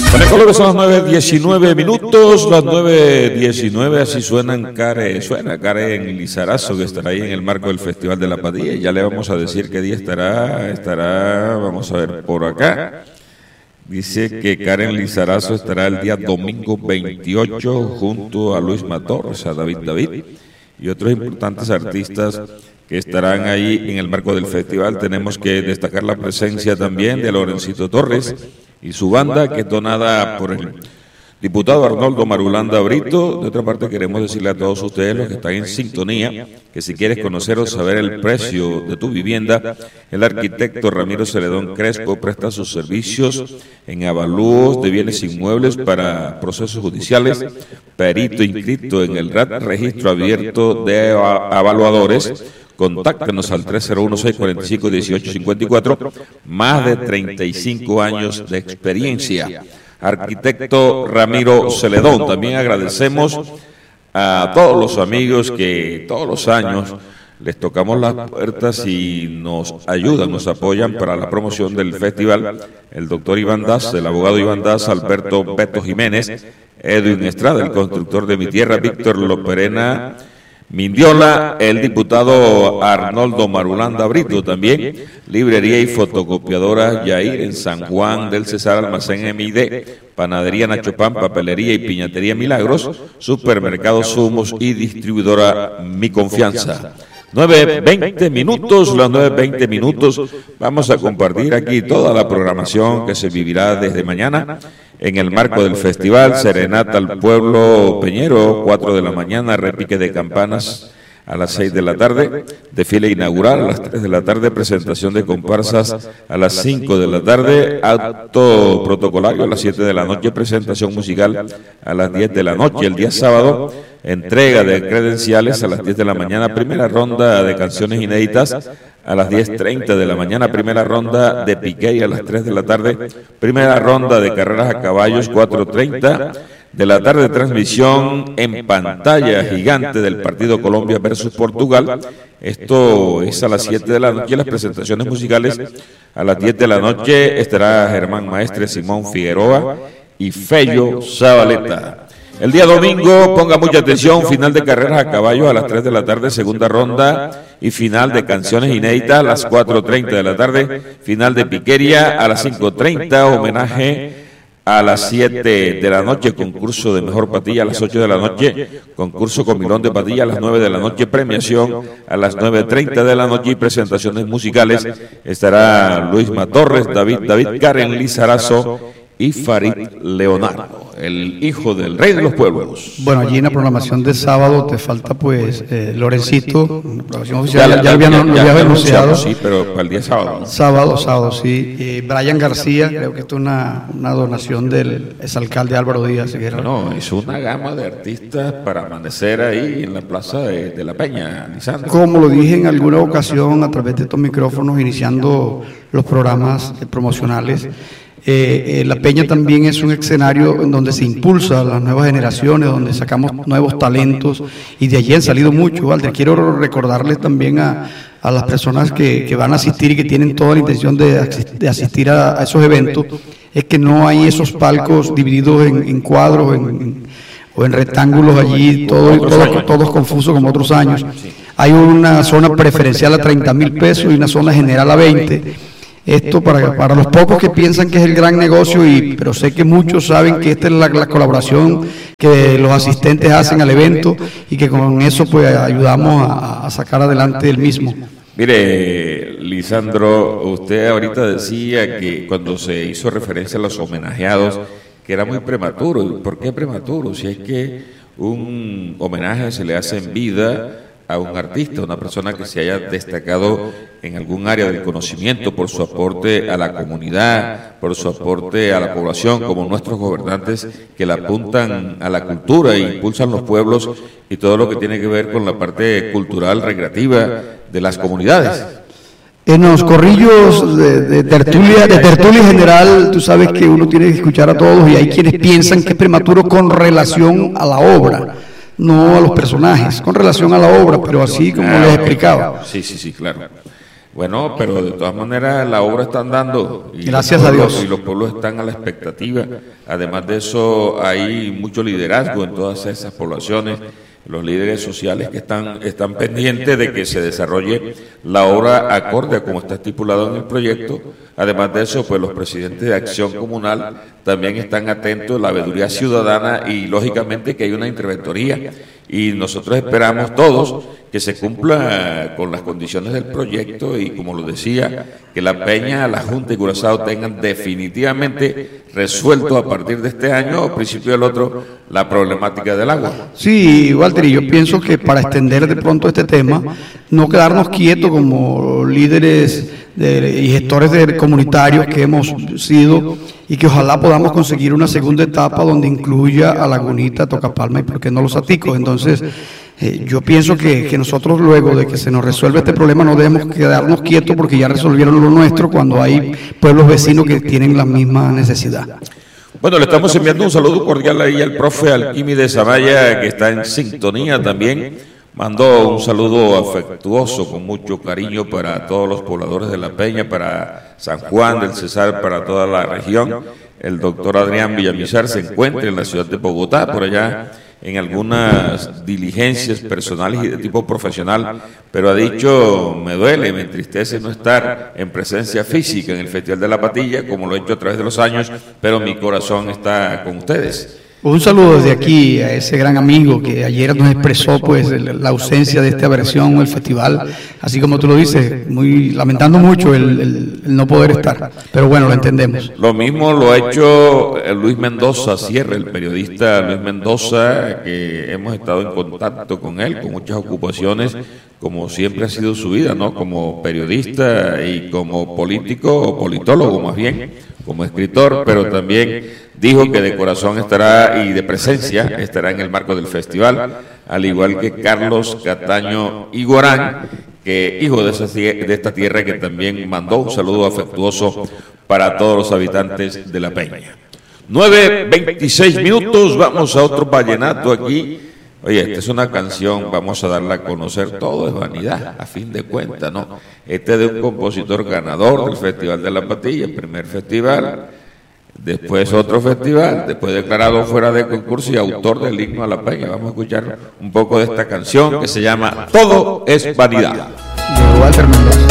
Bueno, en Colombia son las 9:19 minutos, las 9:19, así suena Karen Lizarazo, que estará ahí en el marco del Festival de la Padilla, y ya le vamos a decir qué día estará, vamos a ver por acá. Dice que Karen Lizarazo estará el día domingo 28 junto a Luis Matorres, a David y otros importantes artistas que estarán ahí en el marco del festival. Tenemos que destacar la presencia también de Lorencito Torres y su banda, que es donada por el diputado Arnoldo Marulanda Brito. De otra parte, queremos decirle a todos ustedes, los que están en sintonía, que si quieres conocer o saber el precio de tu vivienda, el arquitecto Ramiro Celedón Crespo presta sus servicios en avalúos de bienes inmuebles para procesos judiciales, perito inscrito en el RAT, registro abierto de avaluadores. Contáctenos al 301-645-1854, más de 35 años de experiencia. Arquitecto Ramiro Celedón. También agradecemos a todos los amigos que todos los años les tocamos las puertas y nos ayudan, nos apoyan para la promoción del festival. El doctor Iván Daz, el abogado Iván Daz, Alberto Beto Jiménez, Edwin Estrada, el constructor de Mi Tierra, Víctor Loperena Mindiola, el diputado Arnoldo Marulanda Brito, también librería y fotocopiadora Yair en San Juan del Cesar, almacén MID, panadería Nacho Pan, papelería y piñatería Milagros, supermercado Sumos y distribuidora Mi Confianza. 9:20 minutos, las 9:20 minutos, vamos a compartir aquí toda la programación que se vivirá desde mañana en el marco del festival. Serenata al pueblo peñero, 4 de la mañana, repique de campanas a las 6 de la tarde, desfile inaugural a las 3 de la tarde, presentación de comparsas a las 5 de la tarde, acto protocolario a las 7 de la noche, presentación musical a las 10 de la noche. El día sábado, entrega de credenciales a las 10 de la mañana, primera ronda de canciones inéditas a las 10:30 de la mañana, primera ronda de piqué a las 3 de la tarde, primera ronda de carreras a caballos, 4:30 de la tarde, transmisión en pantalla gigante del partido Colombia versus Portugal. Esto es a las 7 de la noche. Las presentaciones musicales a las 10 de la noche estará Germán Maestre, Simón Figueroa y Fello Zabaleta. El día domingo, ponga mucha atención, final de carreras a caballos a las 3 de la tarde, segunda ronda y final de canciones inéditas a las 4:30 de la tarde, final de piquería a las 5:30, homenaje a las 7 de la noche, concurso de mejor patilla a las 8 de la noche, concurso con milón de patilla a las 9 de la noche, premiación a las 9:30 de la noche y presentaciones musicales. Estará Luis Matorres, David, Karen Lizarazo y Farid Leonardo, el hijo del rey de los pueblos. Bueno, allí en la programación de sábado te falta pues Lorencito, la programación oficial, ya había anunciado. Sí, pero para el día sábado. Sábado, sí. Brian García, creo que esto es una donación del exalcalde Álvaro Díaz. No, hizo una gama de artistas para amanecer ahí en la plaza de la Peña, Lisandro. Como lo dije en alguna ocasión a través de estos micrófonos, iniciando los programas promocionales, la Peña también es un escenario en donde se impulsa a las nuevas generaciones, donde sacamos nuevos talentos, y de allí han salido muchos. Walter, quiero recordarles también a las personas que van a asistir y que tienen toda la intención de asistir a esos eventos, es que no hay esos palcos divididos en cuadros o en rectángulos allí, todos confusos como otros años. Hay una zona preferencial a 30.000 pesos y una zona general a 20. Esto para los pocos que piensan que es el gran negocio, pero sé que muchos saben que esta es la colaboración que los asistentes hacen al evento y que con eso pues ayudamos a sacar adelante el mismo. Mire, Lisandro, usted ahorita decía que cuando se hizo referencia a los homenajeados, que era muy prematuro. ¿Por qué prematuro? Si es que un homenaje se le hace en vida a un artista, una persona que se haya destacado en algún área del conocimiento por su aporte a la comunidad, por su aporte a la población, como nuestros gobernantes que la apuntan a la cultura e impulsan los pueblos y todo lo que tiene que ver con la parte cultural, recreativa de las comunidades. En los corrillos de tertulia general, tú sabes que uno tiene que escuchar a todos, y hay quienes piensan que es prematuro con relación a la obra, no a los personajes, con relación a la obra, pero así como les explicaba. Sí, claro. Bueno, pero de todas maneras la obra está andando. Y gracias a Dios. Y los pueblos están a la expectativa. Además de eso, hay mucho liderazgo en todas esas poblaciones. Los líderes sociales que están pendientes de que se desarrolle la obra acorde a como está estipulado en el proyecto. Además de eso, pues los presidentes de Acción Comunal también están atentos a la veeduría ciudadana y lógicamente que hay una interventoría. Y nosotros esperamos todos que se cumpla con las condiciones del proyecto y, como lo decía, que La Peña, la Junta y Curazao tengan definitivamente resuelto a partir de este año o principio del otro la problemática del agua. Sí, Walter, y yo pienso que para extender de pronto este tema, no quedarnos quietos como líderes y gestores comunitarios que hemos sido, y que ojalá podamos conseguir una segunda etapa donde incluya a Lagunita, Tocapalma y por qué no Los Aticos. Entonces, yo pienso que nosotros luego de que se nos resuelva este problema no debemos quedarnos quietos porque ya resolvieron lo nuestro cuando hay pueblos vecinos que tienen la misma necesidad. Bueno, le estamos enviando un saludo cordial ahí al profe Alquímedes Amaya, que está en sintonía también. Mandó un saludo afectuoso, con mucho cariño para todos los pobladores de La Peña, para San Juan del Cesar, para toda la región. El doctor Adrián Villamizar se encuentra en la ciudad de Bogotá, por allá en algunas diligencias personales y de tipo profesional, pero ha dicho: me duele, me entristece no estar en presencia física en el Festival de la Patilla, como lo he hecho a través de los años, pero mi corazón está con ustedes. Un saludo desde aquí a ese gran amigo que ayer nos expresó pues la ausencia de esta versión o el festival, así como tú lo dices, muy lamentando mucho el no poder estar, pero bueno, lo entendemos. Lo mismo lo ha hecho Luis Mendoza Sierra, el periodista Luis Mendoza, que hemos estado en contacto con él, con muchas ocupaciones, como siempre ha sido su vida, ¿no? Como periodista y como político o politólogo más bien, como escritor, pero también dijo que de corazón estará y de presencia estará en el marco del festival, al igual que Carlos Cataño Iguarán, que hijo de esta tierra, que también mandó un saludo afectuoso para todos los habitantes de La Peña. 9:26 minutos, vamos a otro vallenato aquí. Oye, esta es una canción, vamos a darla a conocer, todo es vanidad, a fin de cuentas, ¿no? Este es de un compositor ganador del Festival de la Patilla, el primer festival, después otro festival, después declarado fuera de concurso y autor del himno a La Peña. Vamos a escuchar un poco de esta canción que se llama Todo es vanidad. De Walter Mendoza.